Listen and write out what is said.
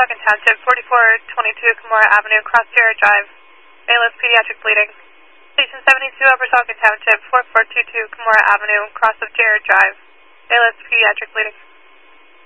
Saucon Township, 4422 Kimura Avenue, cross Jarrett Drive. Bailiff, pediatric bleeding. Station 72, Upper Saucon Township, 4422 Kimura Avenue, cross of Jarrett Drive. Bailiff, pediatric bleeding.